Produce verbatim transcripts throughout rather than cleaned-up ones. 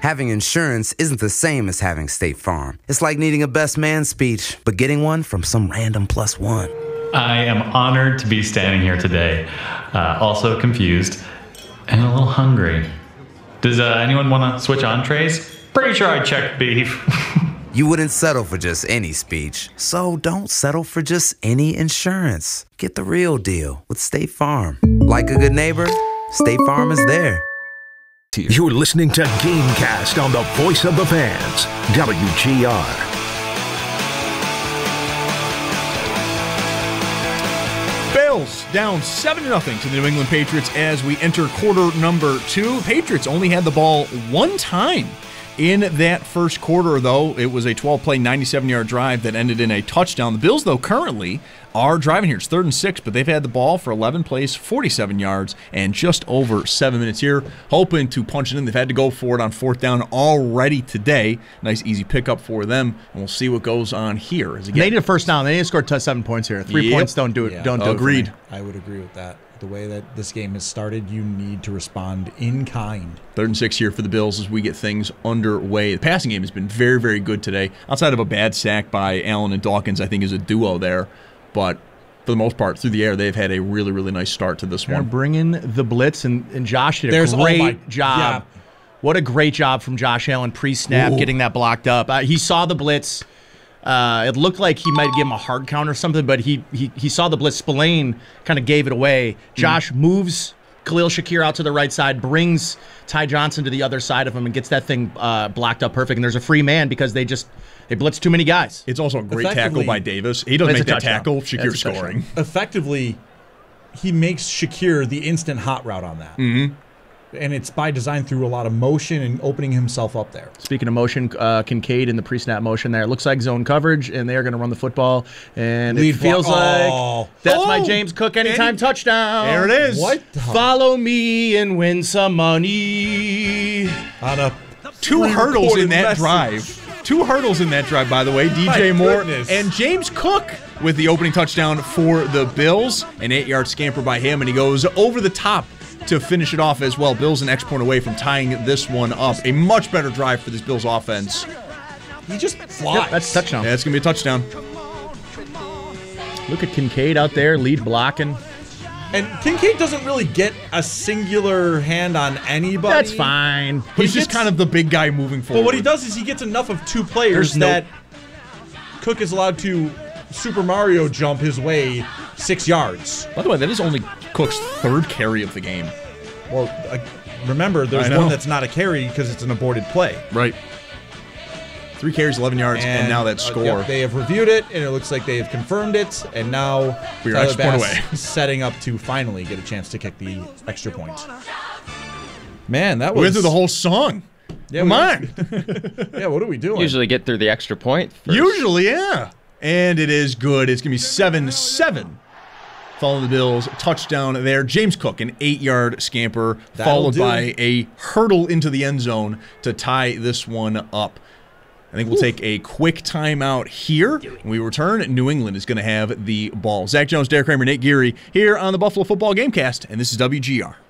Having insurance isn't the same as having State Farm. It's like needing a best man speech, but getting one from some random plus one. I am honored to be standing here today, uh, also confused and a little hungry. Does uh, anyone want to switch entrees? Pretty sure I checked beef. You wouldn't settle for just any speech, so don't settle for just any insurance. Get the real deal with State Farm. Like a good neighbor, State Farm is there. You're listening to Gamecast on the voice of the fans, W G R. Bills down seven to nothing to the New England Patriots as we enter quarter number two. Patriots only had the ball one time in that first quarter, though. It was a twelve-play, ninety-seven-yard drive that ended in a touchdown. The Bills, though, currently are driving here. It's third and six, but they've had the ball for eleven plays, forty-seven yards, and just over seven minutes here, hoping to punch it in. They've had to go for it on fourth down already today. Nice, easy pickup for them, and we'll see what goes on here. As again, they need a first down. They need to score t- seven points here. Three Yep. points don't do it. Yeah. Don't do Agreed. it. for me. I would agree with that. The way that this game has started, you need to respond in kind. Third and six here for the Bills as we get things underway. The passing game has been very, very good today. Outside of a bad sack by Allen and Dawkins, I think is a duo there. But for the most part, through the air, they've had a really, really nice start to this They're one. bringing the blitz, and, and Josh did a There's- oh great my- job. yeah. What a great job from Josh Allen pre-snap, Ooh. getting that blocked up. Uh, he saw the blitz. Uh, it looked like he might give him a hard count or something, but he he, he saw the blitz. Spillane kind of gave it away. Josh mm. moves Khalil Shakir out to the right side, brings Ty Johnson to the other side of him, and gets that thing uh, blocked up perfect. And there's a free man because they just they blitz too many guys. It's also a great tackle by Davis. He doesn't It's make a that touchdown. tackle. Shakir It's a scoring. Effectively, he makes Shakir the instant hot route on that. Mm-hmm. And it's by design through a lot of motion and opening himself up there. Speaking of motion, uh, Kincaid in the pre-snap motion there. It looks like zone coverage, and they are going to run the football. And Lead it feels block. like Oh. that's Oh. my James Cook anytime And- touchdown. There it is. What? the- Follow me and win some money. On a Two hurdles in pre-recorded that message. drive. Two hurdles in that drive, by the way. D My J Moore goodness. and James Cook with the opening touchdown for the Bills. An eight-yard scamper by him, and he goes over the top to finish it off as well. Bills an X point away from tying this one up. A much better drive for this Bills offense. He just flies. Yep, that's a touchdown. Yeah, it's going to be a touchdown. Look at Kincaid out there, lead blocking. And Kincaid doesn't really get a singular hand on anybody. That's fine. He's he just gets- kind of the big guy moving forward. But what he does is he gets enough of two players There's no- that Cook is allowed to Super Mario jump his way six yards. By the way, that is only Cook's third carry of the game. Well, uh, remember, there's I know. one that's not a carry because it's an aborted play. Right. Three carries, eleven yards, and, now that uh, score. yep, they have reviewed it, and it looks like they have confirmed it, and now We are Tyler X point Bass away. setting up to finally get a chance to kick the extra point. Man, that was... we went through the whole song. Yeah, Come we- on. Yeah, what are we doing? Usually get through the extra point first. Usually, yeah. And it is good. It's going to be seven seven. Following the Bills, touchdown there. James Cook, an eight-yard scamper, That'll followed do. by a hurdle into the end zone to tie this one up. I think we'll take a quick timeout here. When we return, New England is going to have the ball. Zach Jones, Derek Kramer, Nate Geary here on the Buffalo Football Gamecast, and this is W G R.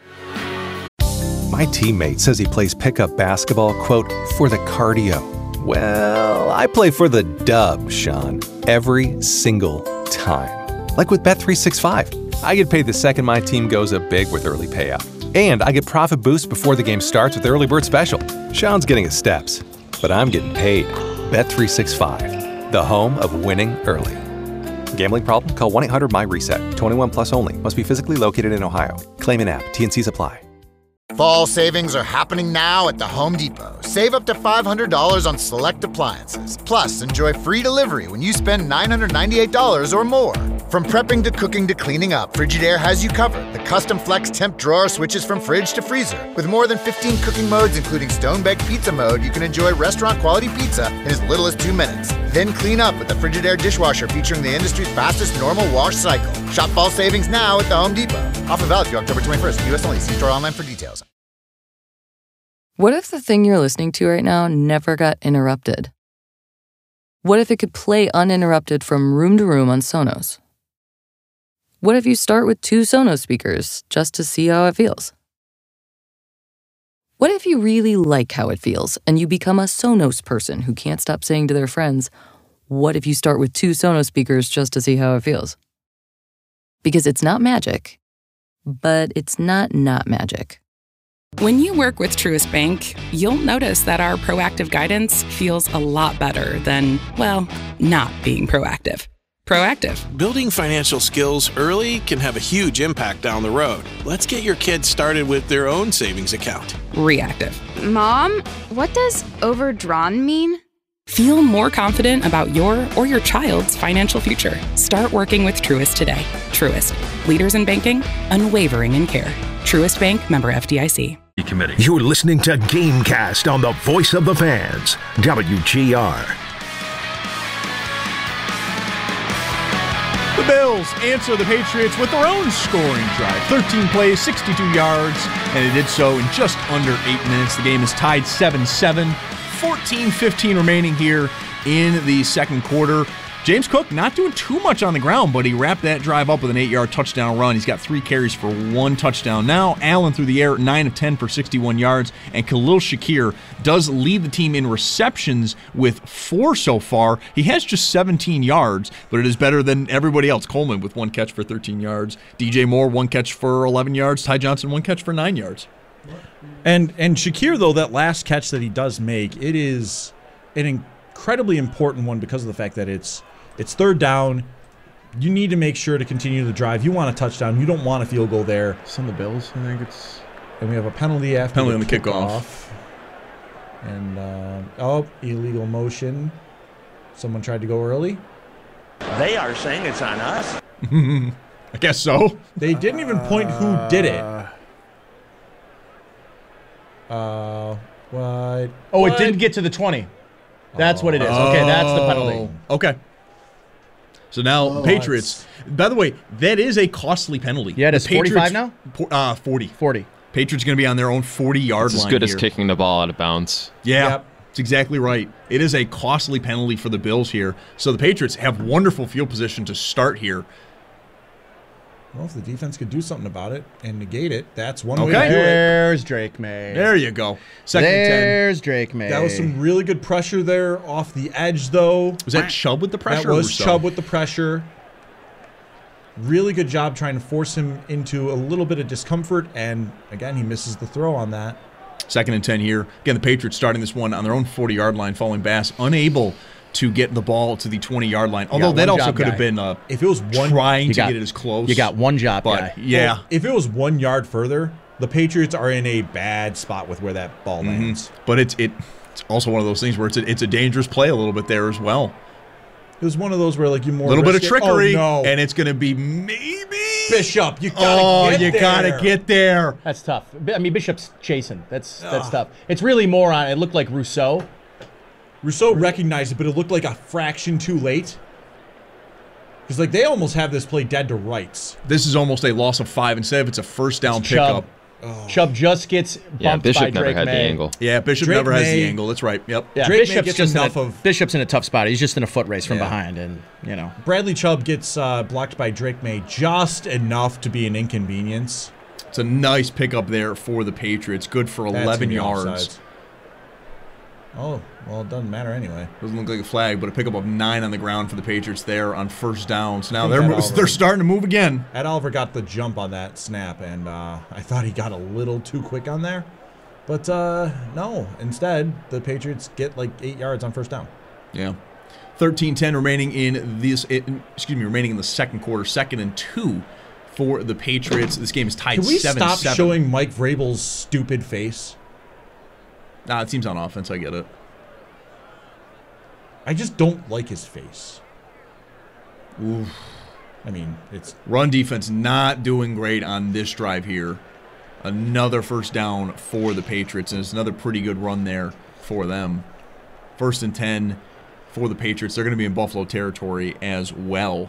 My teammate says he plays pickup basketball, quote, for the cardio. Well, I play for the dub, Sean, every single time. Like with Bet three sixty-five. I get paid the second my team goes up big with early payout. And I get profit boost before the game starts with Early Bird Special. Sean's getting his steps, but I'm getting paid. Bet three sixty-five, the home of winning early. Gambling problem? Call one eight hundred M Y reset. twenty-one plus only. Must be physically located in Ohio. Claim in app. T and Cs apply. Fall savings are happening now at the Home Depot. Save up to five hundred dollars on select appliances. Plus, enjoy free delivery when you spend nine hundred ninety-eight dollars or more. From prepping to cooking to cleaning up, Frigidaire has you covered. The custom flex temp drawer switches from fridge to freezer. With more than fifteen cooking modes, including stone-baked pizza mode, you can enjoy restaurant-quality pizza in as little as two minutes. Then clean up with the Frigidaire dishwasher featuring the industry's fastest normal wash cycle. Shop fall savings now at the Home Depot. Offer valid through October twenty-first. U S only. See store online for details. What if the thing you're listening to right now never got interrupted? What if it could play uninterrupted from room to room on Sonos? What if you start with two Sonos speakers just to see how it feels? What if you really like how it feels and you become a Sonos person who can't stop saying to their friends, what if you start with two Sonos speakers just to see how it feels? Because it's not magic, but it's not not magic. When you work with Truist Bank, you'll notice that our proactive guidance feels a lot better than, well, not being proactive. Proactive. Building financial skills early can have a huge impact down the road. Let's get your kids started with their own savings account. Reactive. Mom, what does overdrawn mean? Feel more confident about your or your child's financial future. Start working with Truist today. Truist. Leaders in banking, unwavering in care. Truist Bank, member F D I C. Committee. You're listening to Gamecast on the Voice of the Fans, W G R. The Bills answer the Patriots with their own scoring drive. thirteen plays, sixty-two yards, and it did so in just under eight minutes. The game is tied seven seven. fourteen fifteen remaining here in the second quarter. James Cook not doing too much on the ground, but he wrapped that drive up with an eight-yard touchdown run. He's got three carries for one touchdown. Now, Allen through the air, nine of ten for sixty-one yards, and Khalil Shakir does lead the team in receptions with four so far. He has just seventeen yards, but it is better than everybody else. Coleman with one catch for thirteen yards. D J Moore, one catch for eleven yards. Ty Johnson, one catch for nine yards. And and Shakir, though, that last catch that he does make, it is an incredibly important one because of the fact that it's it's third down. You need to make sure to continue the drive. You want a touchdown. You don't want a field goal there. Some of the Bills, I think it's... And we have a penalty after penalty the on the kickoff. kickoff. And, uh, oh, illegal motion. Someone tried to go early. They are saying it's on us. I guess so. They didn't even point who did it. Uh, what? Oh, what? it didn't get to the twenty. That's what it is. Okay, that's the penalty. Okay. So now Oh, Patriots. By the way, that is a costly penalty. Yeah, it's The forty-five Patriots- now? po- Uh, forty. forty. Patriots going to be on their own forty-yard It's line as good as here. kicking the ball out of bounds. Yeah, Yep. that's exactly right. It is a costly penalty for the Bills here. So the Patriots have wonderful field position to start here. Well, if the defense could do something about it and negate it, that's one way Okay. to do it. There's Drake May. There you go. Second and ten. There's Drake May. That was some really good pressure there off the edge, though. Was that Chubb with the pressure? That was or Rousseau? Chubb with the pressure. Really good job trying to force him into a little bit of discomfort, and again, he misses the throw on that. Second and ten here. Again, the Patriots starting this one on their own forty-yard line, following Bass, unable to get the ball to the twenty-yard line. Although got that one also job, could guy. have been uh, If it was one, trying You to got- get it as close. You got one job, but guy. yeah. Well, if it was one yard further, the Patriots are in a bad spot with where that ball lands. But it's it, it's also one of those things where it's a, it's a dangerous play a little bit there as well. It was one of those where like you more A little bit of risk it. trickery, Oh, no. and it's going to be maybe Bishop, you gotta Oh, get you there. gotta get there. That's tough. I mean, Bishop's chasing. That's that's Ugh. tough. It's really more on. It looked like Rousseau. Rousseau recognized it, but it looked like a fraction too late. Because like they almost have this play dead to rights. This is almost a loss of five instead of it's a first down It's Chubb. pickup. Oh. Chubb just gets bumped Yeah, by Bishop never Drake had May. the angle. Yeah, Bishop Drake never has the May- angle. That's right. Yep. Yeah, Drake May Bishop's gets just in enough a, of- Bishop's in a tough spot. He's just in a foot race from Yeah. behind, and you know. Bradley Chubb gets uh, blocked by Drake May just enough to be an inconvenience. It's a nice pickup there for the Patriots. Good for That's eleven gonna be yards. offsides. Oh, well, it doesn't matter anyway. Doesn't look like a flag, but a pickup of nine on the ground for the Patriots there on first down. So now think they're that mo- Oliver- they're starting to move again. Ed Oliver got the jump on that snap, and uh, I thought he got a little too quick on there. But uh, no, instead, the Patriots get like eight yards on first down. Yeah. thirteen ten remaining in this in, excuse me, remaining in the second quarter, second and two for the Patriots. This game is tied Can we seven stop seven. showing Mike Vrabel's stupid face? Nah, it seems on offense, I get it. I just don't like his face. Oof. I mean, it's Run defense not doing great on this drive here. Another first down for the Patriots, and it's another pretty good run there for them. First and ten for the Patriots. They're going to be in Buffalo territory as well.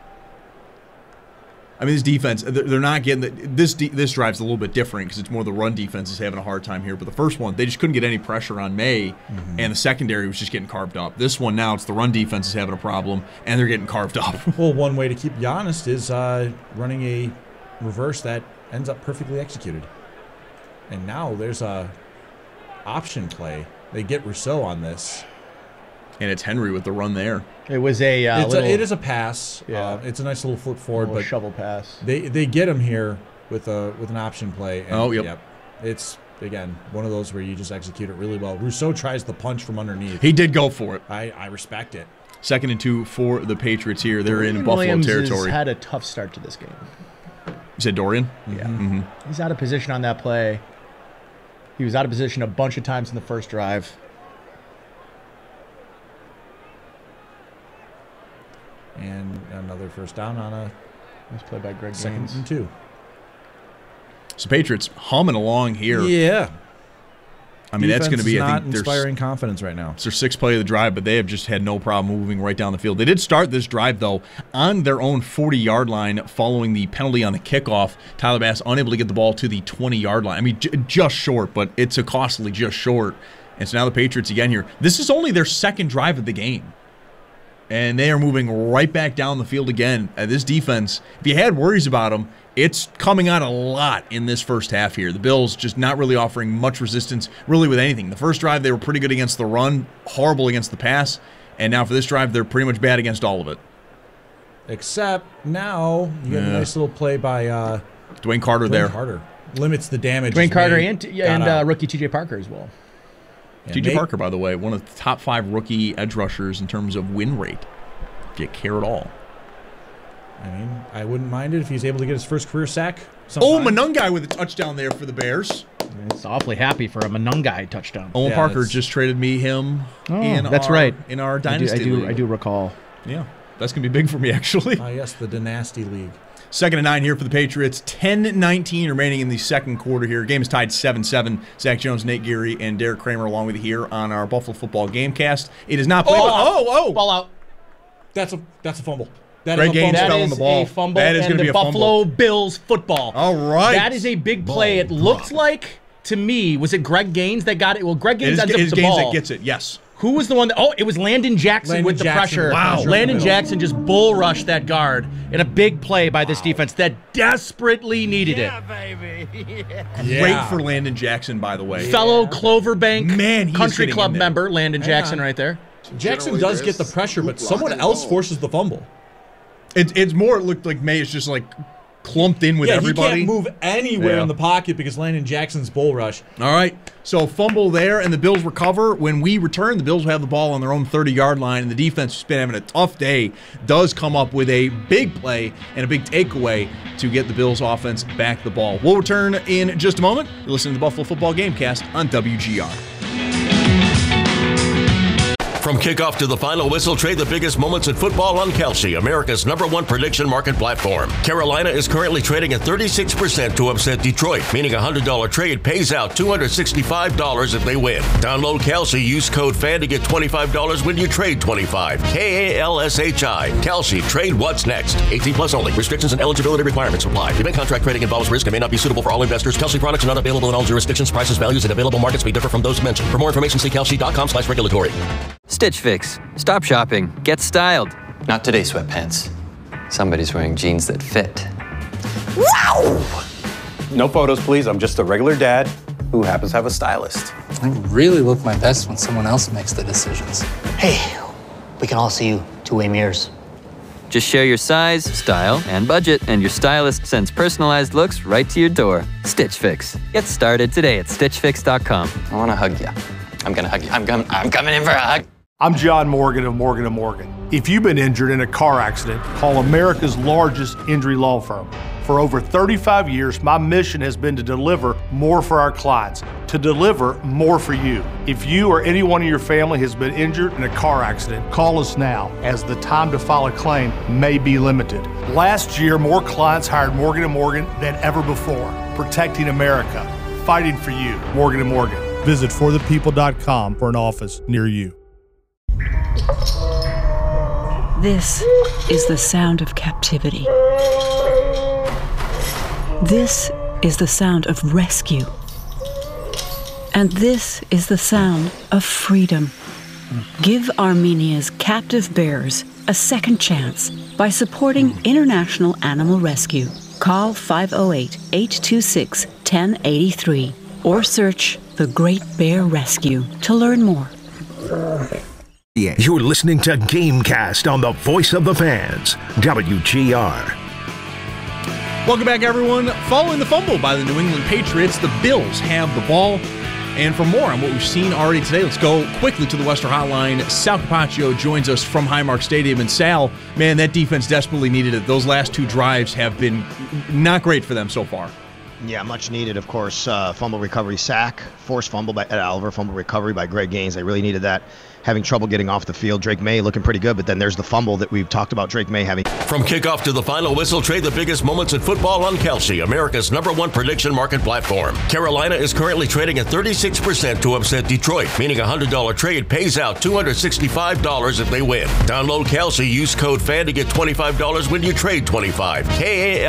I mean, this defense, they're they're not getting the, this. De, this drive's a little bit different because it's more the run defense is having a hard time here. But the first one, they just couldn't get any pressure on May, Mm-hmm. and the secondary was just getting carved up. This one now, it's the run defense is having a problem, and they're getting carved up. well, one way to keep you honest is uh, running a reverse that ends up perfectly executed. And now there's a option play. They get Rousseau on this. And it's Henry with the run there. It was a, uh, it's little, a it is a pass. Yeah. Uh, it's a nice little flip forward, but shovel pass. They they get him here with a with an option play. And, oh, yep. yep. It's, again, one of those where you just execute it really well. Rousseau tries the punch from underneath. He did go for it. I, I respect it. Second and two for the Patriots here. They're Dorian in Buffalo Williams territory. Has had a tough start to this game. You said Dorian? Yeah. Mm-hmm. He's out of position on that play. He was out of position a bunch of times in the first drive. And another first down on a nice play by Greg second Gaines. and two. So Patriots humming along here. Yeah. I mean, Defense that's going to be, is I not think, their, inspiring confidence right now. It's their sixth play of the drive, but they have just had no problem moving right down the field. They did start this drive, though, on their own forty-yard line following the penalty on the kickoff. Tyler Bass unable to get the ball to the twenty-yard line. I mean, j- just short, but it's a costly just short. And so now the Patriots again here. This is only their second drive of the game. And they are moving right back down the field again. Uh, this defense, if you had worries about them, it's coming out a lot in this first half here. The Bills just not really offering much resistance really with anything. The first drive, they were pretty good against the run, horrible against the pass. And now for this drive, they're pretty much bad against all of it. Except now you get Yeah. a nice little play by uh, Dwayne Carter Dwayne there. Carter. Limits the damage. Dwayne he's Carter made. and, Got and uh, out. rookie T J Parker as well. And T J they- Parker, by the way, one of the top five rookie edge rushers in terms of win rate, if you care at all. I mean, I wouldn't mind it if he's able to get his first career sack. Oh, sometime. Monungai with a touchdown there for the Bears. It's awfully happy for a Monungai touchdown. Owen Yeah, Parker that's- just traded me him Oh, in that's our, right. in our I do, dynasty I do, league. I do recall. Yeah, that's going to be big for me, actually. Ah, yes, the Dynasty League. Second and nine here for the Patriots. ten nineteen remaining in the second quarter here. Game is tied seven seven. Zach Jones, Nate Geary, and Derek Kramer along with you here on our Buffalo Football Gamecast. It is not played. Oh, oh, oh. Ball out. That's a that's a fumble. That Greg is a Gaines fumble. That fell on is the ball. a fumble. That is and gonna the be a Buffalo fumble. Bills football. All right. That is a big play. It looked like, to me, was it Greg Gaines that got it? Well, Greg It Gaines is, ends it up is with the Gaines ball. that gets it, yes. Who was the one that, oh, it was Landon Jackson Landon with the Jackson pressure. with Wow. pressure in the Landon middle. Jackson just bull rushed that guard in a big play by this defense that desperately needed it. Great Yeah. for Landon Jackson, by the way. Fellow Clover Bank Man, he is Country getting Club in there. member, Landon Hang Jackson on. right there. Jackson does get the pressure, but someone else forces the fumble. It, it's more, it looked like May is just like clumped in with yeah, everybody. he can't move anywhere Yeah. in the pocket because Landon Jackson's bull rush. All right. So fumble there, and the Bills recover. When we return, the Bills will have the ball on their own thirty-yard line, and the defense has been having a tough day. Does come up with a big play and a big takeaway to get the Bills offense back the ball. We'll return in just a moment. You're listening to the Buffalo Football Gamecast on W G R. From kickoff to the final whistle, trade the biggest moments in football on Kelsey, America's number one prediction market platform. Carolina is currently trading at thirty-six percent to upset Detroit, meaning a one hundred dollars trade pays out two hundred sixty-five dollars if they win. Download Kelsey, use code FAN to get twenty-five dollars when you trade twenty-five. K A L S H I. Kelsey, trade what's next. eighteen plus only. Restrictions and eligibility requirements apply. Event contract trading involves risk and may not be suitable for all investors. Kelsey products are not available in all jurisdictions. Prices, values, and available markets may differ from those mentioned. For more information, see kelsey.com slash regulatory. Stitch Fix. Stop shopping. Get styled. Not today, sweatpants. Somebody's wearing jeans that fit. Wow! No photos, please. I'm just a regular dad who happens to have a stylist. I really look my best when someone else makes the decisions. Hey, we can all see you two-way mirrors. Just share your size, style, and budget, and your stylist sends personalized looks right to your door. Stitch Fix. Get started today at stitch fix dot com. I want to hug you. I'm going to hug you. I'm, com- I'm coming in for a hug. I'm John Morgan of Morgan and Morgan. If you've been injured in a car accident, call America's largest injury law firm. For over thirty-five years, my mission has been to deliver more for our clients, to deliver more for you. If you or anyone in your family has been injured in a car accident, call us now, as the time to file a claim may be limited. Last year, more clients hired Morgan and Morgan than ever before, protecting America, fighting for you. Morgan and Morgan. Visit for the people dot com for an office near you. This is the sound of captivity. This is the sound of rescue. And this is the sound of freedom. Give Armenia's captive bears a second chance by supporting International Animal Rescue. Call five oh eight, eight two six, one oh eight three or search The Great Bear Rescue to learn more. Yeah. You're listening to Gamecast on the Voice of the Fans, W G R. Welcome back, everyone. Following the fumble by the New England Patriots, the Bills have the ball. And for more on what we've seen already today, let's go quickly to the Western Hotline. Sal Capaccio joins us from Highmark Stadium. And Sal, man, that defense desperately needed it. Those last two drives have been not great for them so far. Yeah, much needed, of course. Uh, fumble recovery sack, forced fumble by Ed Oliver, fumble recovery by Greg Gaines. They really needed that. Having trouble getting off the field. Drake May looking pretty good, but then there's the fumble that we've talked about Drake May having. From kickoff to the final whistle, trade the biggest moments in football on Kalshi, America's number one prediction market platform. Carolina is currently trading at thirty-six percent to upset Detroit, meaning a one hundred dollars trade pays out two hundred sixty-five dollars if they win. Download Kalshi, use code FAN to get twenty-five dollars when you trade twenty-five. K A L